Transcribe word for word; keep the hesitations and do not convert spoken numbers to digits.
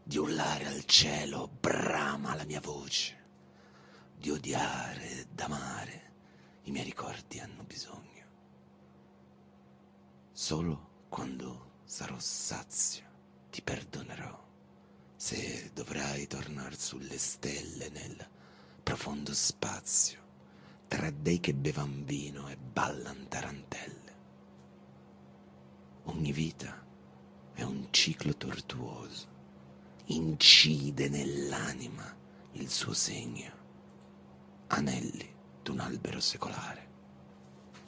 di urlare al cielo brama la mia voce, di odiare ed amare i miei ricordi hanno bisogno. Solo quando sarò sazio ti perdonerò, se dovrai tornar sulle stelle nel profondo spazio, tra dei che bevan vino e ballan tarantelle. Ogni vita è un ciclo tortuoso, incide nell'anima il suo segno, anelli d'un albero secolare.